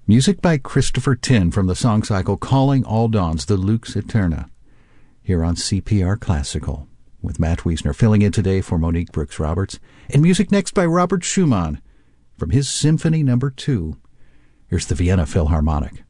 Music by Christopher Tin from the song cycle Calling All Dawns, the Lux Eterna, here on CPR Classical, with Matt Wiesner filling in today for Monique Brooks-Roberts. And music next by Robert Schumann from his Symphony No. 2. Here's the Vienna Philharmonic.